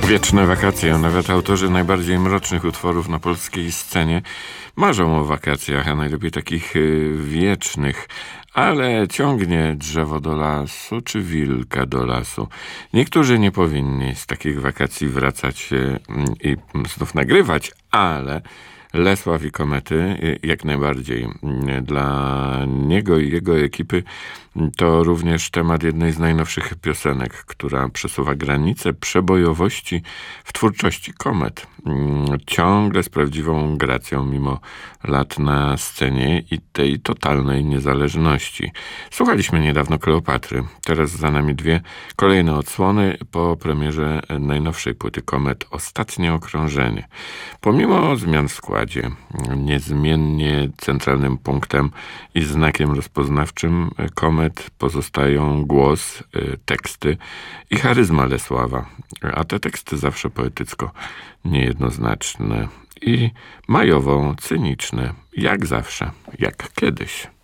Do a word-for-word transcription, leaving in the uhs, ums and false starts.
Wieczne wakacje. Nawet autorzy najbardziej mrocznych utworów na polskiej scenie marzą o wakacjach, a najlepiej takich y, wiecznych. Ale ciągnie drzewo do lasu, czy wilka do lasu. Niektórzy nie powinni z takich wakacji wracać y, i znów nagrywać, ale Lesław i Komety y, jak najbardziej. Y, Dla niego i jego ekipy to również temat jednej z najnowszych piosenek, która przesuwa granice przebojowości w twórczości Komet. Ciągle z prawdziwą gracją, mimo lat na scenie i tej totalnej niezależności. Słuchaliśmy niedawno Kleopatry. Teraz za nami dwie kolejne odsłony po premierze najnowszej płyty Komet, Ostatnie okrążenie. Pomimo zmian w składzie, niezmiennie centralnym punktem i znakiem rozpoznawczym Komet pozostają głos, teksty i charyzma Lesława. A te teksty zawsze poetycko niejednoznaczne i majowo cyniczne, jak zawsze, jak kiedyś.